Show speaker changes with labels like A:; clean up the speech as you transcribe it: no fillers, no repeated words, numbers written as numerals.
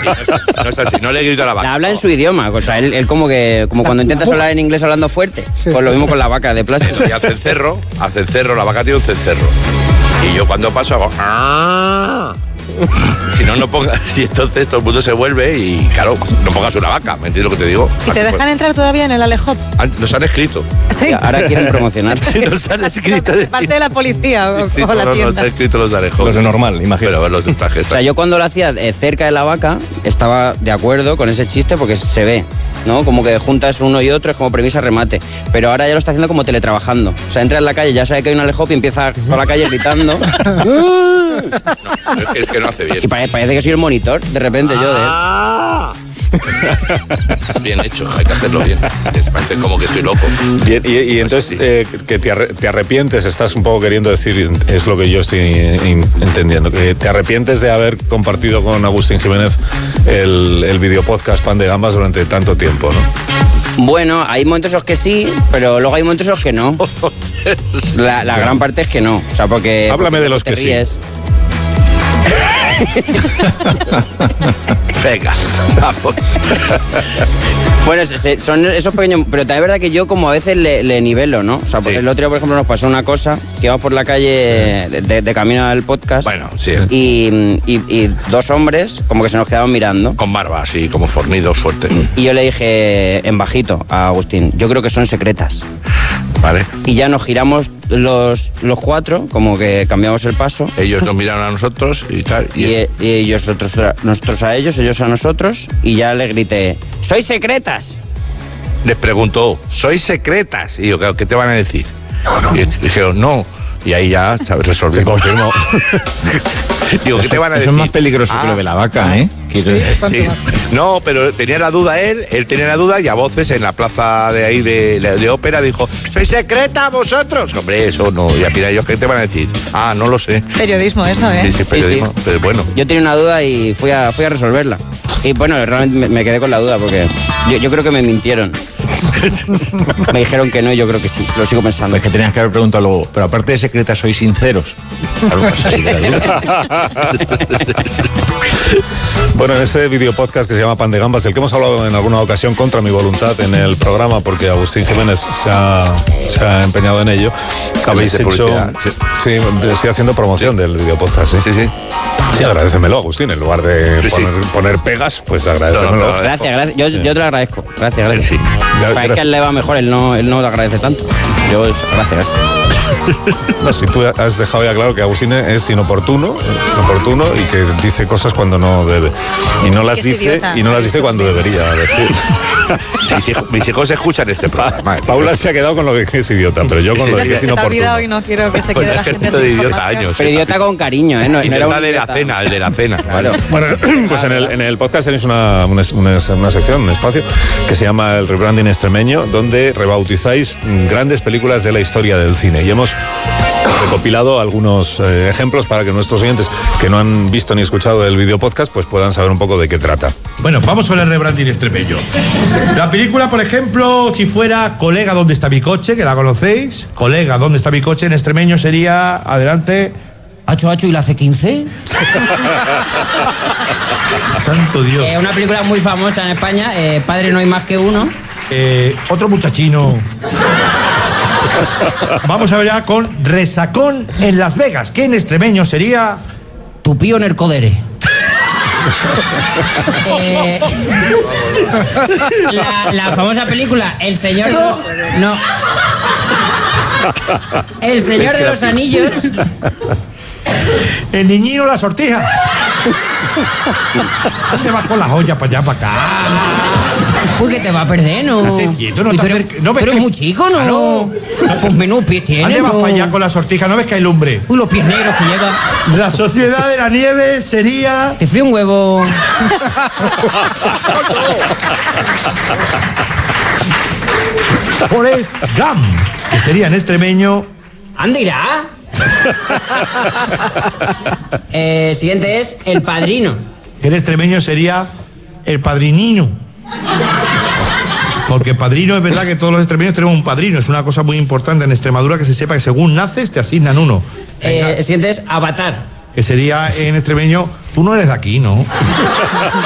A: no es así, no le grito a la vaca.
B: Habla en su idioma, o sea, él como cuando intentas hablar en inglés hablando fuerte. Sí. Pues lo mismo con la vaca de plástico.
A: Y hace el cerro, la vaca tiene un cencerro. Y yo cuando paso hago... ¡Ah! Si no pongas, si entonces todo el mundo se vuelve y claro, no pongas una vaca, ¿me entiendes lo que te digo?
C: ¿Y te dejan entrar todavía en el Alejop?
A: Nos han escrito.
C: Sí.
B: Ahora quieren promocionar.
A: Sí, nos han escrito.
C: Parte de la policía o la tienda.
A: Nos han escrito los de Alejop.
D: Los de normal, imagino.
A: Pero los de traje.
B: O sea, yo cuando lo hacía cerca de la vaca estaba de acuerdo con ese chiste porque se ve, ¿no? Como que juntas uno y otro, es como premisa remate. Pero ahora ya lo está haciendo como teletrabajando. O sea, entra en la calle, ya sabe que hay un Alejop y empieza por la calle gritando.
A: No, es que no hace bien.
B: Y parece que soy el monitor, de repente yo de él.
A: Bien hecho, hay que hacerlo bien. Parece como que estoy loco.
D: Bien, y entonces, que te arrepientes, estás un poco queriendo decir, es lo que yo estoy entendiendo, que te arrepientes de haber compartido con Agustín Jiménez el videopodcast Pan de Gambas durante tanto tiempo, ¿no?
B: Bueno, hay momentos en los que sí, pero luego hay momentos en los que no. La gran parte es que no. O sea, porque...
D: Háblame de los
B: te
D: que
B: ríes.
D: sí.
A: Venga, vamos.
B: Bueno, son esos pequeños... Pero también es verdad que yo como a veces le nivelo, ¿no? O sea, porque el otro día, por ejemplo, nos pasó una cosa, que íbamos por la calle de camino al podcast.
A: Bueno, sí.
B: Y dos hombres como que se nos quedaban mirando.
A: Con barba, así, como fornidos, fuertes.
B: Y yo le dije en bajito a Agustín, yo creo que son secretas.
A: Vale.
B: Y ya nos giramos los cuatro, como que cambiamos el paso.
A: Ellos nos miraron a nosotros y tal.
B: Y ellos, nosotros a ellos, ellos a nosotros. Y ya le grité, ¡sois secretas!
A: Les preguntó, ¿sois secretas? Y yo, ¿qué te van a decir? No. Y dijeron, no. Y ahí ya, ¿sabes? Resolvimos.
D: Se confirmó.
A: Digo, ¿qué te van a decir?
E: Eso es más peligroso que lo de la vaca, ¿eh?
A: Sí. No, pero tenía la duda él tenía la duda y a voces en la plaza de ahí de ópera dijo, ¿sois secreta vosotros? Hombre, eso no. Y al final ellos, ¿qué te van a decir? Ah, no lo sé.
C: Periodismo eso, ¿eh?
A: Sí, periodismo. Sí. Pero bueno.
B: Yo tenía una duda y fui a resolverla. Y bueno, realmente me quedé con la duda porque yo creo que me mintieron. Me dijeron que no y yo creo que sí, lo sigo pensando.
E: Es que tenías que haber preguntado luego, pero aparte de secretas, ¿sois sinceros?
D: Bueno, en ese videopodcast que se llama Pan de Gambas, del que hemos hablado en alguna ocasión contra mi voluntad en el programa, porque Agustín Jiménez se ha empeñado en ello, habéis hecho... Sí, estoy haciendo promoción del videopodcast, ¿sí? Sí, agradécemelo, Agustín, en lugar de poner pegas, pues agradécemelo.
B: Gracias. Yo te lo agradezco. Gracias.
A: Sí.
B: Es que a él le va mejor, él no lo agradece tanto. Gracias.
D: No, si tú has dejado ya claro que Agustín es inoportuno y que dice cosas cuando no debe. Y no las dice cuando debería decir.
A: Mis hijos escuchan este programa.
D: Paula se ha quedado con lo que es idiota, pero yo con lo que es inoportuno.
C: Y no quiero que se quede la gente
A: de idiota años.
B: Pero idiota con cariño, ¿eh? No era
A: el de la cena.
B: Claro.
D: Bueno, pues en el podcast tenéis una sección, un espacio que se llama el Rebranding Extremeño, donde rebautizáis grandes películas de la historia del cine. Y hemos recopilado algunos ejemplos para que nuestros oyentes que no han visto ni escuchado el videopodcast pues puedan saber un poco de qué trata.
F: Bueno, vamos con el rebranding extremeño. La película, por ejemplo, si fuera Colega, ¿dónde está mi coche? Que la conocéis. Colega, ¿dónde está mi coche? En extremeño sería, adelante...
G: ¿Hacho y la C15?
F: Santo Dios.
G: Una película muy famosa en España, Padre no hay más que uno.
F: Otro muchachino. Vamos a ver ya con Resacón en Las Vegas, que en extremeño sería...
G: Tupío en el codere. La famosa película El Señor de los... No. El Señor de los Anillos.
F: El niñino la sortija. ¿Dónde vas con las ollas para allá, para acá?
G: Uy, que te va a perder, ¿no?
F: Estate quieto, no te acerques.
G: No ves pero que... es muy chico, ¿no?
F: No.
G: Pues menudos pies tiene.
F: ¿Dónde vas para allá con la sortija? ¿No ves que hay lumbre?
G: Uy, los pies negros que lleva.
F: La Sociedad de la Nieve sería...
G: Te frío un huevo.
F: Forrest Gump, que sería en extremeño...
G: ¿Anda irá? Siguiente es El Padrino.
F: Que en extremeño sería El Padrinino. Porque padrino, es verdad que todos los extremeños tenemos un padrino. Es una cosa muy importante en Extremadura que se sepa que según naces te asignan uno.
G: Siguiente es Avatar.
F: Que sería en extremeño, tú no eres de aquí, ¿no?